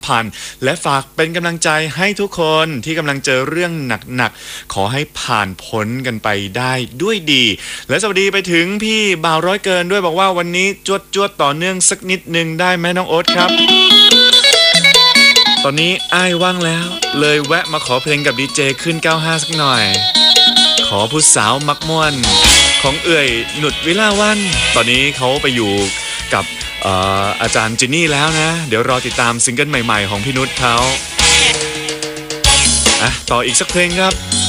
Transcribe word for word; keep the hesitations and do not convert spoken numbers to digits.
ผ่านและฝากเป็นกำลังใจให้ทุกคนที่กำลังเจอเรื่องหนักๆขอให้ผ่านพ้นกันไปได้ด้วยดีและสวัสดีไปถึงพี่บ่าวร้อยเกินด้วยบอกว่าวันนี้จวดจวดต่อเนื่องสักนิดนึงได้ไหมน้องโอ๊ตครับตอนนี้อ้ายว่างแล้วเลยแวะมาขอเพลงกับดีเจขึ้นเก้าสิบห้าสักหน่อยขอผู้สาวมักม่วนของเอื่อยหนุดวิลาวันตอนนี้เขาไปอยู่กับอ่าอาจารย์จินนี่แล้วนะเดี๋ยวรอติดตามซิงเกิลใหม่ๆของพี่นุชเขาอ่ะต่ออีกสักเพลงครับ